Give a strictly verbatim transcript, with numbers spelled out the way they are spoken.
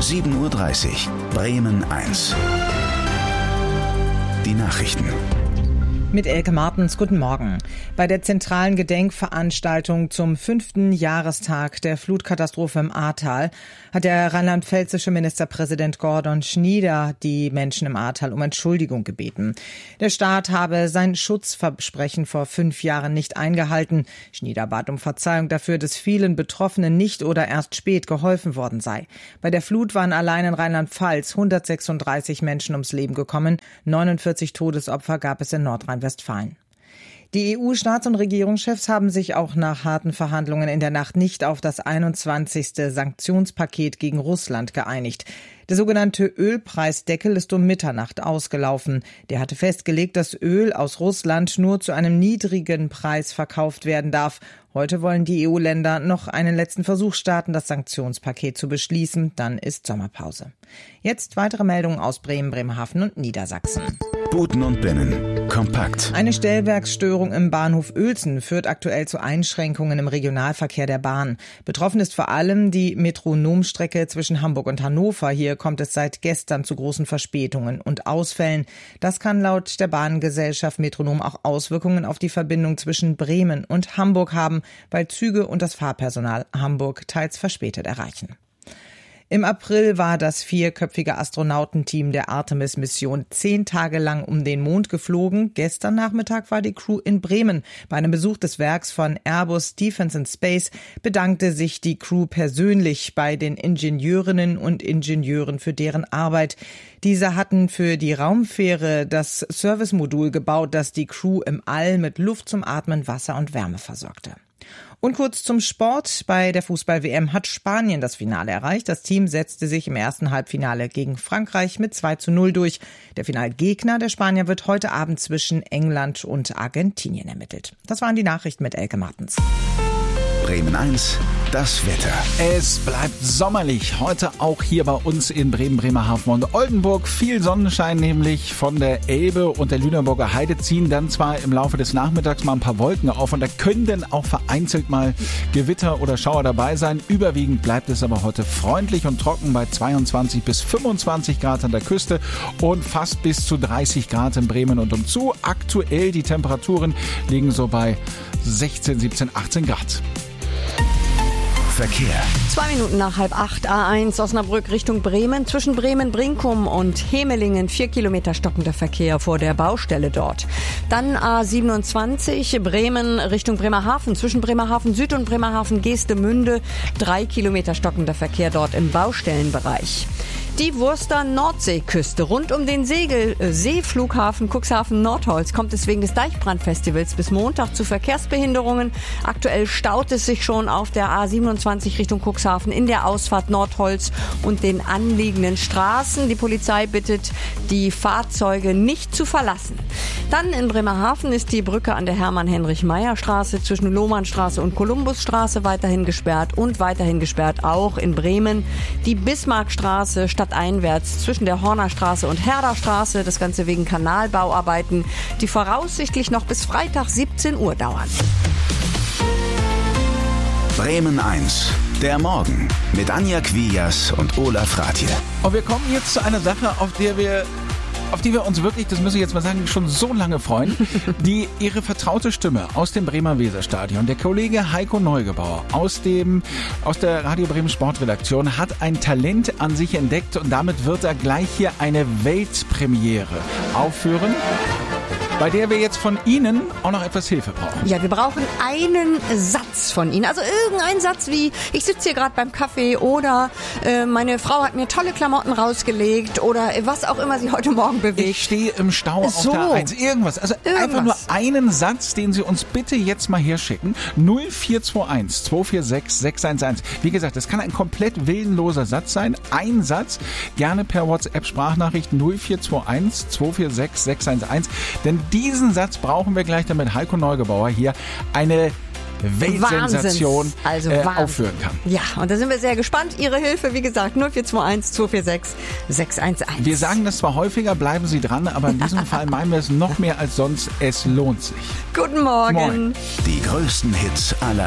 sieben Uhr dreißig. Bremen eins. Die Nachrichten. Mit Elke Martens, guten Morgen. Bei der zentralen Gedenkveranstaltung zum fünften Jahrestag der Flutkatastrophe im Ahrtal hat der rheinland-pfälzische Ministerpräsident Gordon Schnieder die Menschen im Ahrtal um Entschuldigung gebeten. Der Staat habe sein Schutzversprechen vor fünf Jahren nicht eingehalten. Schnieder bat um Verzeihung dafür, dass vielen Betroffenen nicht oder erst spät geholfen worden sei. Bei der Flut waren allein in Rheinland-Pfalz hundertsechsunddreißig Menschen ums Leben gekommen. neunundvierzig Todesopfer gab es in Nordrhein-Westfalen. Die E U-Staats- und Regierungschefs haben sich auch nach harten Verhandlungen in der Nacht nicht auf das einundzwanzigste Sanktionspaket gegen Russland geeinigt. Der sogenannte Ölpreisdeckel ist um Mitternacht ausgelaufen. Der hatte festgelegt, dass Öl aus Russland nur zu einem niedrigen Preis verkauft werden darf. Heute wollen die E U-Länder noch einen letzten Versuch starten, das Sanktionspaket zu beschließen. Dann ist Sommerpause. Jetzt weitere Meldungen aus Bremen, Bremerhaven und Niedersachsen. Buten und Binnen. Kompakt. Eine Stellwerksstörung im Bahnhof Uelzen führt aktuell zu Einschränkungen im Regionalverkehr der Bahn. Betroffen ist vor allem die Metronomstrecke zwischen Hamburg und Hannover. Hier kommt es seit gestern zu großen Verspätungen und Ausfällen. Das kann laut der Bahngesellschaft Metronom auch Auswirkungen auf die Verbindung zwischen Bremen und Hamburg haben, weil Züge und das Fahrpersonal Hamburg teils verspätet erreichen. Im April war das vierköpfige Astronautenteam der Artemis-Mission zehn Tage lang um den Mond geflogen. Gestern Nachmittag war die Crew in Bremen. Bei einem Besuch des Werks von Airbus Defence and Space bedankte sich die Crew persönlich bei den Ingenieurinnen und Ingenieuren für deren Arbeit. Diese hatten für die Raumfähre das Servicemodul gebaut, das die Crew im All mit Luft zum Atmen, Wasser und Wärme versorgte. Und kurz zum Sport. Bei der Fußball-W M hat Spanien das Finale erreicht. Das Team setzte sich im ersten Halbfinale gegen Frankreich mit zwei zu null durch. Der Finalgegner der Spanier wird heute Abend zwischen England und Argentinien ermittelt. Das waren die Nachrichten mit Elke Martens. Bremen eins, das Wetter. Es bleibt sommerlich. Heute auch hier bei uns in Bremen, Bremerhaven und Oldenburg. Viel Sonnenschein, nämlich von der Elbe und der Lüneburger Heide ziehen dann zwar im Laufe des Nachmittags mal ein paar Wolken auf und da können dann auch vereinzelt mal Gewitter oder Schauer dabei sein. Überwiegend bleibt es aber heute freundlich und trocken bei zweiundzwanzig bis fünfundzwanzig Grad an der Küste und fast bis zu dreißig Grad in Bremen und umzu. Aktuell die Temperaturen liegen so bei sechzehn, siebzehn, achtzehn Grad. Verkehr. Zwei Minuten nach halb acht, A eins Osnabrück Richtung Bremen. Zwischen Bremen-Brinkum und Hemelingen vier Kilometer stockender Verkehr vor der Baustelle dort. Dann A siebenundzwanzig Bremen Richtung Bremerhaven. Zwischen Bremerhaven Süd und Bremerhaven Geestemünde drei Kilometer stockender Verkehr dort im Baustellenbereich. Die Wurster Nordseeküste. Rund um den Segel äh, Seeflughafen Cuxhaven Nordholz kommt es wegen des Deichbrandfestivals bis Montag zu Verkehrsbehinderungen. Aktuell staut es sich schon auf der A siebenundzwanzig Richtung Cuxhaven in der Ausfahrt Nordholz und den anliegenden Straßen. Die Polizei bittet, die Fahrzeuge nicht zu verlassen. Dann in Bremerhaven ist die Brücke an der Hermann-Heinrich-Meyer-Straße zwischen Lohmannstraße und Kolumbusstraße weiterhin gesperrt und weiterhin gesperrt auch in Bremen die Bismarckstraße stadteinwärts zwischen der Hornerstraße und Herderstraße. Das Ganze wegen Kanalbauarbeiten, die voraussichtlich noch bis Freitag siebzehn Uhr dauern. Bremen eins, der Morgen mit Anja Quias und Olaf Rathje. Und wir kommen jetzt zu einer Sache, auf der wir auf die wir uns wirklich, das muss ich jetzt mal sagen, schon so lange freuen, die ihre vertraute Stimme aus dem Bremer Weserstadion, der Kollege Heiko Neugebauer aus dem aus der Radio Bremen Sportredaktion hat ein Talent an sich entdeckt und damit wird er gleich hier eine Weltpremiere aufführen, bei der wir jetzt von Ihnen auch noch etwas Hilfe brauchen. Ja, wir brauchen einen Satz von Ihnen. Also irgendein Satz wie, ich sitze hier gerade beim Kaffee oder äh, meine Frau hat mir tolle Klamotten rausgelegt oder was auch immer Sie heute Morgen bewegt. Ich stehe im Stau so. auf der eins. Irgendwas. Also Irgendwas. Einfach nur einen Satz, den Sie uns bitte jetzt mal herschicken. null vier zwei eins zwei vier sechs sechs eins eins. Wie gesagt, das kann ein komplett willenloser Satz sein. Ein Satz. Gerne per WhatsApp-Sprachnachricht null vier zwei eins zwei vier sechs sechs eins eins. Denn diesen Satz brauchen wir gleich, damit Heiko Neugebauer hier eine Weltsensation also äh, aufführen kann. Ja, und da sind wir sehr gespannt. Ihre Hilfe, wie gesagt, null vier zwei eins zwei vier sechs sechs eins eins. Wir sagen das zwar häufiger, bleiben Sie dran, aber in diesem Fall meinen wir es noch mehr als sonst. Es lohnt sich. Guten Morgen. Moin. Die größten Hits aller